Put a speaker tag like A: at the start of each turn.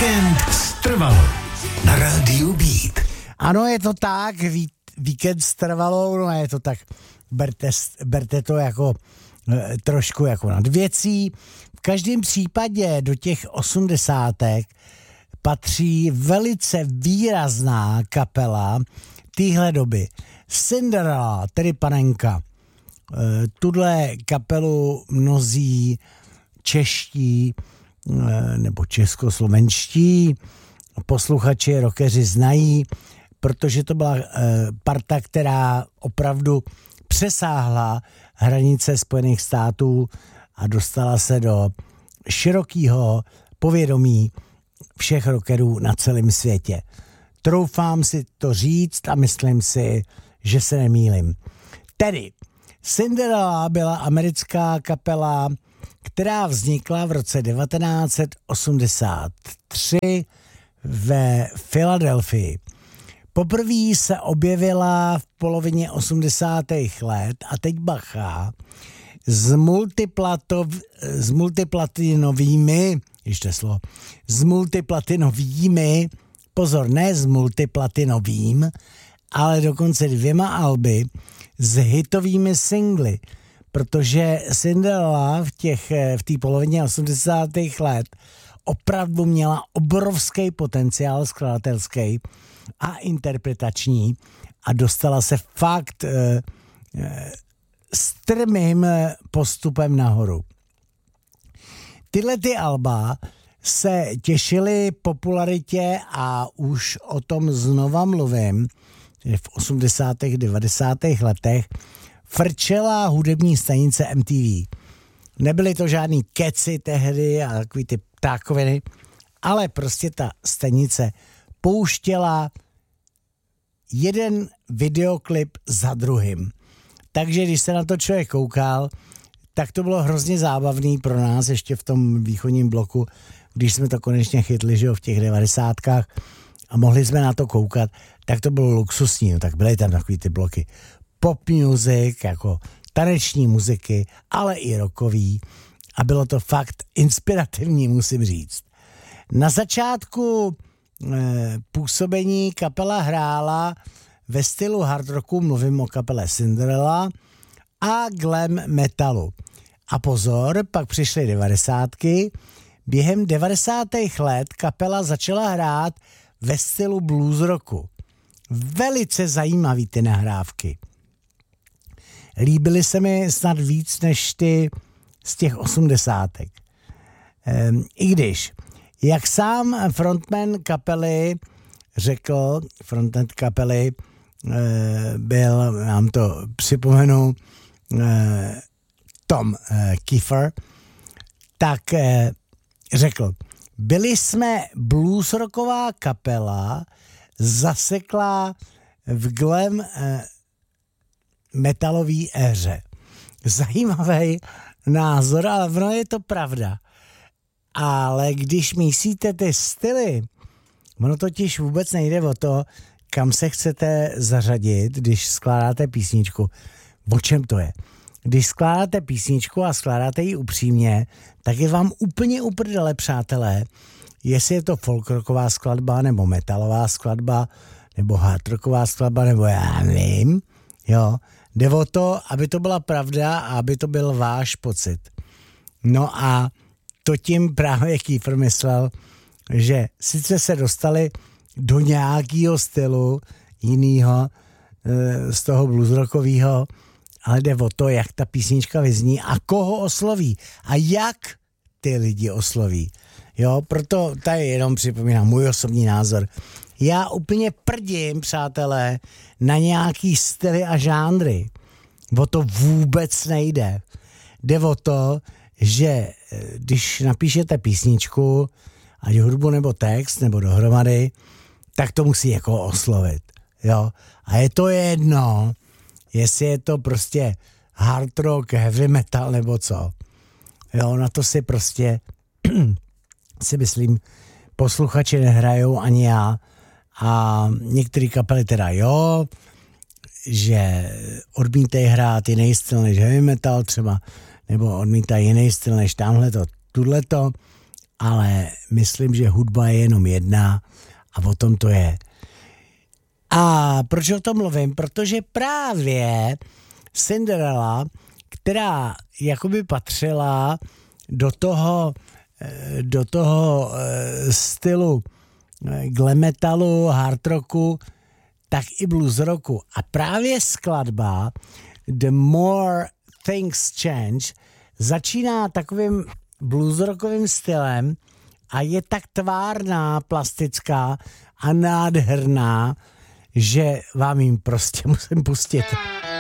A: Víkend Trvalo na rádiu Beat.
B: Ano, je to tak, víkend s Trvalou, no je to tak, berte to jako trošku jako nad věcí. V každém případě do těch 80. patří velice výrazná kapela téhle doby. Cinderella, tedy Panenka. Tuhle kapelu mnozí čeští nebo českoslovenští posluchači, rockeři znají, protože to byla parta, která opravdu přesáhla hranice Spojených států a dostala se do širokého povědomí všech rockerů na celém světě. Troufám si to říct a myslím si, že se nemýlim. Tedy Cinderella byla americká kapela, která vznikla v roce 1983 ve Filadelfii. Poprvé se objevila v polovině 80. let a teď bacha s multiplatinovými, pozor, ne s multiplatinovým, ale dokonce 2 alby s hitovými singly, protože Cinderella v té polovině 80. let opravdu měla obrovský potenciál skladatelský a interpretační a dostala se fakt strmým postupem nahoru. Tyhle ty alba se těšily popularitě a už o tom znova mluvím, že v 80. 90. letech frčela hudební stanice MTV. Nebyly to žádný keci tehdy a takový ty ptákoviny, ale prostě ta stanice pouštěla jeden videoklip za druhým. Takže když se na to člověk koukal, tak to bylo hrozně zábavný pro nás ještě v tom východním bloku, když jsme to konečně chytli, že jo, v těch 90kách a mohli jsme na to koukat, tak to bylo luxusní, no, tak byly tam takový ty bloky pop music, jako taneční muziky, ale i rockový a bylo to fakt inspirativní, musím říct. Na začátku působení kapela hrála ve stylu hard rocku, mluvím o kapele Cinderella, a glam metalu. A pozor, pak přišly 90. Během 90. let kapela začala hrát ve stylu blues rocku. Velice zajímavý ty nahrávky. Líbily se mi snad víc než ty z těch 80. I když, jak sám frontman kapely řekl, frontman kapely byl, nám to připomenu, Tom Kiefer, tak řekl, byli jsme bluesrocková kapela, zaseklá v glam metalový éře. Zajímavý názor, ale ono je to pravda. Ale když mísíte ty styly, ono totiž vůbec nejde o to, kam se chcete zařadit, když skládáte písničku. O čem to je? Když skládáte písničku a skládáte ji upřímně, tak je vám úplně uprdele, přátelé, jestli je to folkrocková skladba, nebo metalová skladba, nebo hardrocková skladba, nebo já nevím, jo. Jde o to, aby to byla pravda a aby to byl váš pocit. No a to tím právě Kiefer myslel, že sice se dostali do nějakého stylu jinýho, z toho bluesrockového, ale jde o to, jak ta písnička vyzní a koho osloví a jak ty lidi osloví. Jo, proto tady jenom připomínám můj osobní názor. Já úplně prdím, přátelé, na nějaký styly a žánry. O to vůbec nejde. Jde o to, že když napíšete písničku, ať hudbu nebo text, nebo dohromady, tak to musí jako oslovit. Jo? A je to jedno, jestli je to prostě hard rock, heavy metal nebo co. Jo, na to si prostě si myslím, posluchači nehrajou ani já. A některé kapely teda jo, že odmítají hrát jiný styl než heavy metal třeba, nebo odmítají jiný styl než tamhleto, tudleto, ale myslím, že hudba je jenom jedna a o tom to je. A proč o tom mluvím? Protože právě Cinderella, která jakoby patřila do toho stylu glam metalu, hard rocku, tak i blues rocku. A právě skladba The More Things Change začíná takovým blues rockovým stylem a je tak tvárná, plastická a nádherná, že vám jim prostě musím pustit.